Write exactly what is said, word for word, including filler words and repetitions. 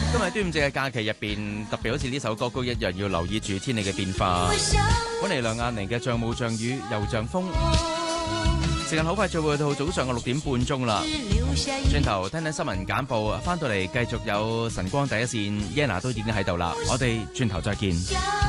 今日端午節嘅假期入邊，特別好似呢首歌曲一樣，要留意住天氣嘅變化。搵嚟梁雁翎嘅像霧像雨又像風。時間好快就會到早上嘅六點半鐘啦。轉頭聽聽新聞簡報，翻到嚟繼續有晨光第一線 Yana 都已經喺度啦。我哋轉頭再見。